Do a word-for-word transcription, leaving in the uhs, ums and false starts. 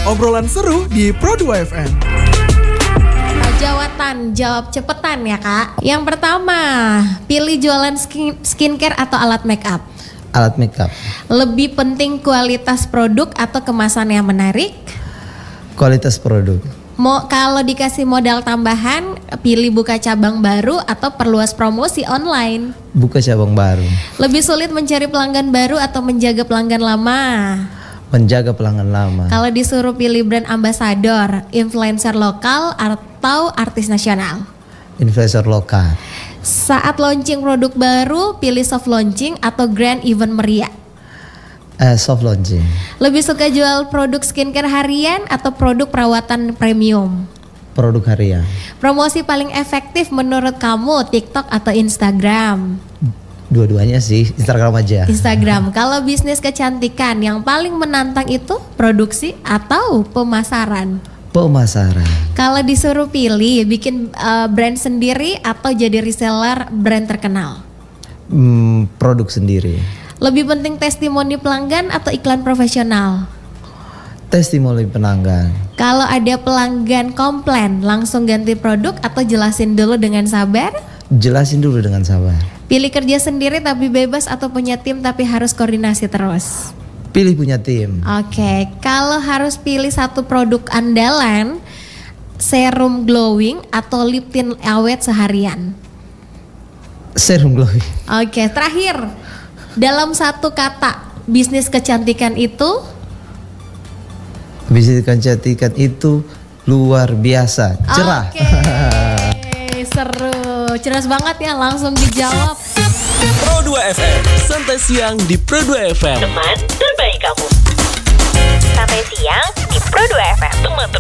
obrolan seru di Pro dua F M. Jawatan, jawab cepetan ya kak. Yang pertama, pilih jualan skin, skincare atau alat make up? Alat make up. Lebih penting kualitas produk atau kemasan yang menarik? Kualitas produk. Mau kalau dikasih modal tambahan, pilih buka cabang baru atau perluas promosi online? Buka cabang baru. Lebih sulit mencari pelanggan baru atau menjaga pelanggan lama? Menjaga pelanggan lama. Kalau disuruh pilih brand ambassador, influencer lokal atau artis nasional? Influencer lokal. Saat launching produk baru, pilih soft launching atau grand event meriah? Eh, soft launching. Lebih suka jual produk skincare harian atau produk perawatan premium? Produk harian. Promosi paling efektif menurut kamu, TikTok atau Instagram? Dua-duanya sih, Instagram aja. Instagram. Kalau bisnis kecantikan yang paling menantang itu produksi atau pemasaran? Pemasaran. Kalau disuruh pilih, bikin uh, brand sendiri atau jadi reseller brand terkenal? Hmm, produk sendiri. Lebih penting testimoni pelanggan atau iklan profesional? Testimoni pelanggan. Kalau ada pelanggan komplain, langsung ganti produk atau jelasin dulu dengan sabar? Jelasin dulu dengan sabar. Pilih kerja sendiri tapi bebas atau punya tim tapi harus koordinasi terus? Pilih punya tim. Oke, kalau harus pilih satu produk andalan, serum glowing atau lip tint awet seharian? Serum glowing. Oke, terakhir. Dalam satu kata, bisnis kecantikan itu? Bisnis kecantikan itu luar biasa, cerah. Oke, seru. Cerdas banget ya, langsung dijawab. Pro dua F M, santai siang di Pro dua F M. Teman terbaik kamu. Sampai siang di Pro dua F M. Teman terbaik.